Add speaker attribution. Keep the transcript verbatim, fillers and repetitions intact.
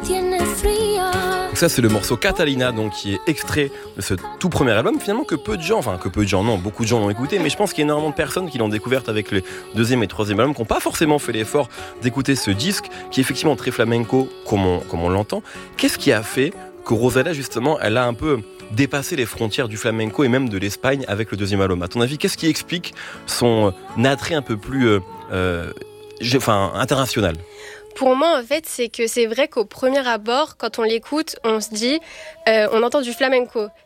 Speaker 1: Ça, c'est le morceau Catalina, donc, qui est extrait de ce tout premier album, finalement, que peu de gens, enfin, que peu de gens, non, beaucoup de gens l'ont écouté, mais je pense qu'il y a énormément de personnes qui l'ont découverte avec le deuxième et troisième album, qui n'ont pas forcément fait l'effort d'écouter ce disque, qui est effectivement très flamenco, comme on, comme on l'entend. Qu'est-ce qui a fait que Rosalía, justement, elle a un peu dépassé les frontières du flamenco et même de l'Espagne avec le deuxième album? À ton avis, qu'est-ce qui explique son attrait un peu plus euh, euh, enfin, international?
Speaker 2: Pour moi, en fait, c'est que c'est vrai qu'au premier abord, quand on l'écoute, on se dit, euh, on entend du flamenco.